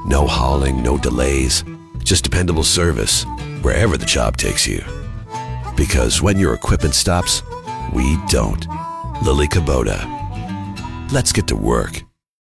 No hauling, no delays, just dependable service wherever the job takes you. Because when your equipment stops, we don't. Lily Kubota. Let's get to work.